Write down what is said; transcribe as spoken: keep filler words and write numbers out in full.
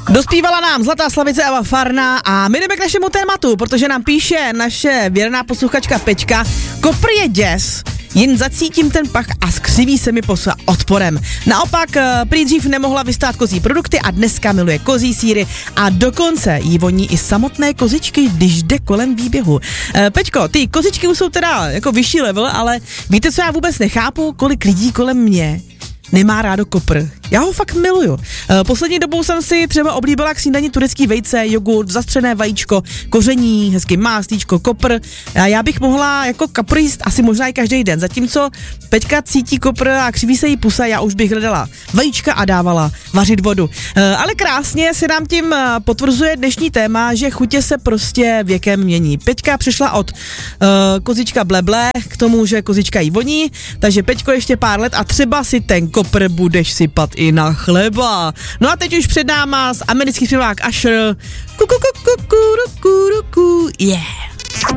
Dospívala nám Zlatá slavice Eva Farná a my jdeme k našemu tématu, protože nám píše naše věrná posluchačka Peťka: kopr je děs, jen zacítím ten pach a skřiví se mi posa odporem. Naopak prý dřív nemohla vystát kozí produkty a dneska miluje kozí sýry a dokonce jí voní i samotné kozičky, když jde kolem výběhu. E, Peťko, ty kozičky už jsou teda jako vyšší level, ale víte, co já vůbec nechápu? Kolik lidí kolem mě nemá rádo kopr. Já ho fakt miluju. E, poslední dobou jsem si třeba oblíbila k snídani turecký vejce, jogurt, zastřené vajíčko, koření, hezký máslíčko, kopr. A já bych mohla jako kapr jíst asi možná i každý den. Zatímco Peťka cítí kopr a křiví se jí pusa, já už bych hledala vajíčka a dávala vařit vodu. E, ale krásně se nám tím potvrzuje dnešní téma, že chutě se prostě věkem mění. Peťka přišla od e, kozička bleble k tomu, že kozička jí voní, takže Peťko ještě pár let a třeba si ten kopr budeš sypat i na chleba. No a teď už před náma z americký zpěvák Usher. Kuku, kuku, kuku, kuku, yeah.